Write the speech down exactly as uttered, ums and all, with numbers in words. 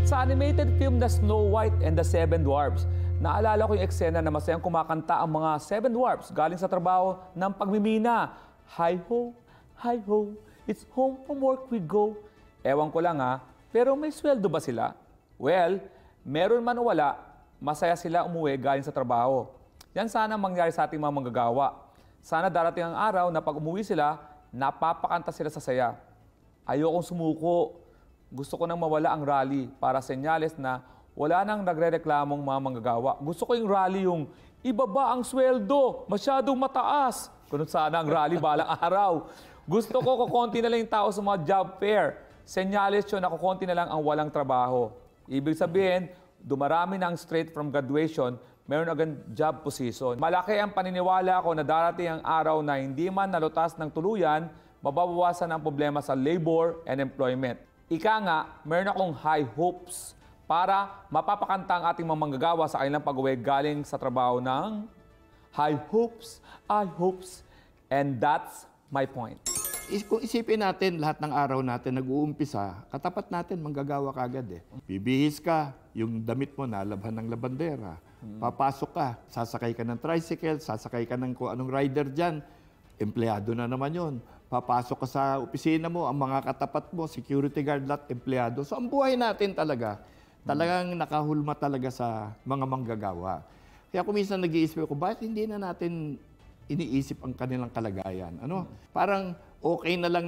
Sa animated film na Snow White and the Seven Dwarfs, naalala ko yung eksena na masayang kumakanta ang mga Seven Dwarfs galing sa trabaho ng pagmimina. Hi-ho, hi-ho, it's home from work we go. Ewan ko lang ha, pero may sweldo ba sila? Well, meron man o wala, masaya sila umuwi galing sa trabaho. Yan sana mangyari sa ating mga manggagawa. Sana darating ang araw na pag umuwi sila, napapakanta sila sa saya. Ayokong sumuko. Gusto ko nang mawala ang rally para senyales na wala nang nagre-reklamong mga manggagawa. Gusto ko yung rally yung ibaba ang sweldo, masyadong mataas. Kung sana ang rally balang araw. Gusto ko kukonti na lang yung tao sa mga job fair. Senyales yun na kukonti na lang ang walang trabaho. Ibig sabihin, dumarami na ang straight from graduation, meron agad job position. Malaki ang paniniwala ko na darating ang araw na hindi man nalutas ng tuluyan, mababawasan ang problema sa labor and employment. Ika nga, meron akong high hopes para mapapakanta ang ating mga manggagawa sa kanilang pag-uwi galing sa trabaho ng high hopes, high hopes, and that's my point. Is, kung isipin natin lahat ng araw natin nag-uumpisa, katapat natin manggagawa kagad eh. Bibihis ka, yung damit mo nalabhan ng labandera. Hmm. Papasok ka, sasakay ka ng tricycle, sasakay ka ng kung anong rider dyan, empleyado na naman yon. Papasok ka sa opisina mo, ang mga katapat mo, security guard, lahat, empleyado. So ang buhay natin talaga, talagang nakahulma talaga sa mga manggagawa. Kaya kung minsan nag-iisip ko, bakit hindi na natin iniisip ang kanilang kalagayan? Ano? Parang okay na lang